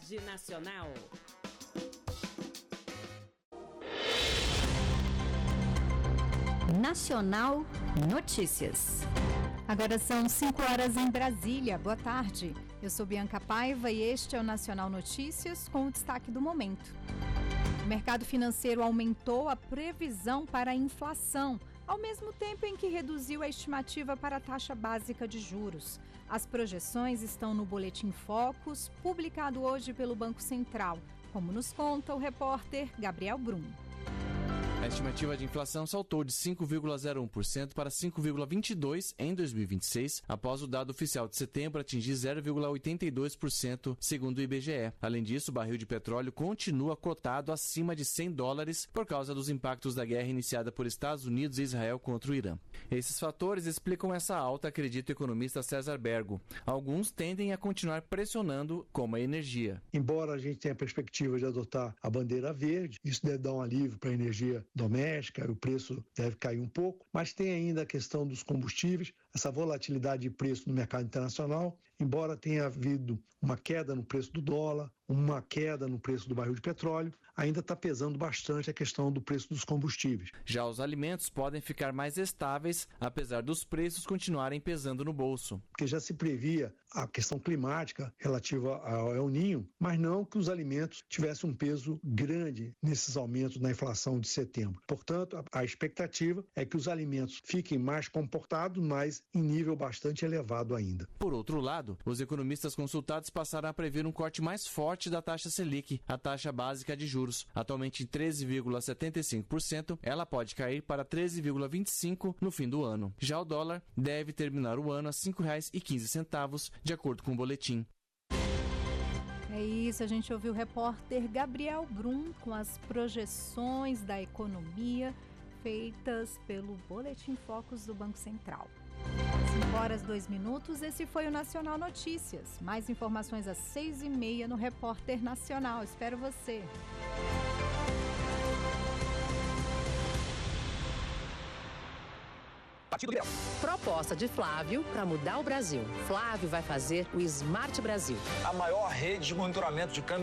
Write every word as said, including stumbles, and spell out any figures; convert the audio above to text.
Tarde Nacional. Nacional Notícias. Agora são cinco horas em Brasília. Boa tarde. Eu sou Bianca Paiva e este é o Nacional Notícias com o destaque do momento. O mercado financeiro aumentou a previsão para a inflação, ao mesmo tempo em que reduziu a estimativa para a taxa básica de juros. As projeções estão no Boletim Focus, publicado hoje pelo Banco Central, como nos conta o repórter Gabriel Brum. A estimativa de inflação saltou de cinco vírgula zero um por cento para cinco vírgula vinte e dois por cento em dois mil e vinte e seis, após o dado oficial de setembro atingir zero vírgula oitenta e dois por cento, segundo o I B G E. Além disso, o barril de petróleo continua cotado acima de cem dólares por causa dos impactos da guerra iniciada por Estados Unidos e Israel contra o Irã. Esses fatores explicam essa alta, acredita o economista César Bergo. Alguns tendem a continuar pressionando, como a energia. Embora a gente tenha a perspectiva de adotar a bandeira verde, isso deve dar um alívio para a energia doméstica, o preço deve cair um pouco, mas tem ainda a questão dos combustíveis, essa volatilidade de preço no mercado internacional, embora tenha havido uma queda no preço do dólar, uma queda no preço do barril de petróleo, ainda está pesando bastante a questão do preço dos combustíveis. Já os alimentos podem ficar mais estáveis, apesar dos preços continuarem pesando no bolso. Porque já se previa a questão climática relativa ao El Niño, mas não que os alimentos tivessem um peso grande nesses aumentos na inflação de setembro. Portanto, a, a expectativa é que os alimentos fiquem mais comportados, mas em nível bastante elevado ainda. Por outro lado, os economistas consultados passaram a prever um corte mais forte da taxa Selic, a taxa básica de juros. Atualmente em treze vírgula setenta e cinco por cento, ela pode cair para treze vírgula vinte e cinco por cento no fim do ano. Já o dólar deve terminar o ano a cinco reais e quinze centavos, de acordo com o boletim. É isso, a gente ouviu o repórter Gabriel Brum com as projeções da economia feitas pelo Boletim Focus do Banco Central. cinco horas, dois minutos, esse foi o Nacional Notícias. Mais informações às seis e meia no Repórter Nacional. Espero você. Proposta de Flávio para mudar o Brasil. Flávio vai fazer o Smart Brasil. A maior rede de monitoramento de câmeras